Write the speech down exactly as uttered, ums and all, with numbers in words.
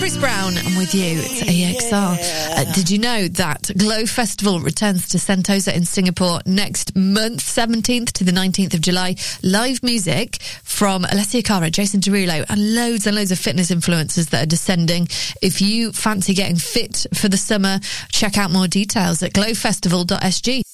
Chris Brown, I'm with you. It's A X R. Uh, did you know that Glow Festival returns to Sentosa in Singapore next month, seventeenth to the nineteenth of July? Live music from Alessia Cara, Jason Derulo, and loads and loads of fitness influencers that are descending. If you fancy getting fit for the summer, check out more details at glow festival dot s g.